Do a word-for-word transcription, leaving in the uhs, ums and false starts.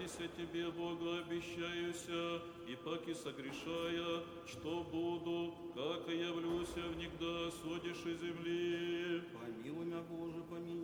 покайся тебе, Бога обещаюся, и паки согрешая, что буду, как и явлюся внегда, судишь и земли. Помилуй меня, Боже, помилуй.